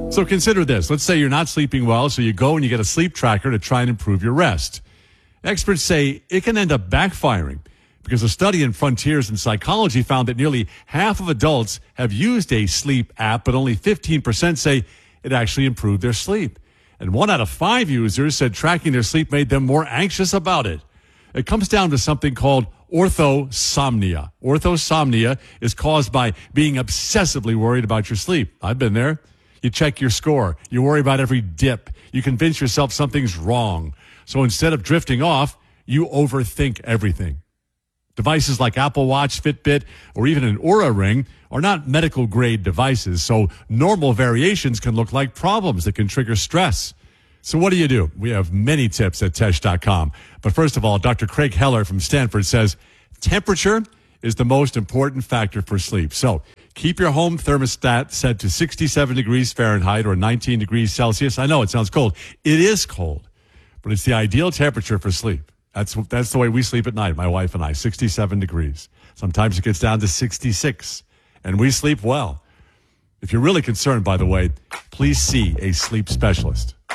So consider this. Let's say you're not sleeping well, so you go and you get a sleep tracker to try and improve your rest. Experts say it can end up backfiring because a study in Frontiers in Psychology found that nearly half of adults have used a sleep app, but only 15% say it actually improved their sleep. And 1 out of 5 users said tracking their sleep made them more anxious about it. It comes down to something called orthosomnia. Orthosomnia is caused by being obsessively worried about your sleep. I've been there. You check your score. You worry about every dip. You convince yourself something's wrong. So instead of drifting off, you overthink everything. Devices like Apple Watch, Fitbit, or even an Oura Ring are not medical-grade devices, so normal variations can look like problems that can trigger stress. So what do? We have many tips at Tesh.com. But first of all, Dr. Craig Heller from Stanford says temperature is the most important factor for sleep. So keep your home thermostat set to 67 degrees Fahrenheit or 19 degrees Celsius. I know it sounds cold. It is cold, but it's the ideal temperature for sleep. That's the way we sleep at night, my wife and I, 67 degrees. Sometimes it gets down to 66, and we sleep well. If you're really concerned, by the way, please see a sleep specialist.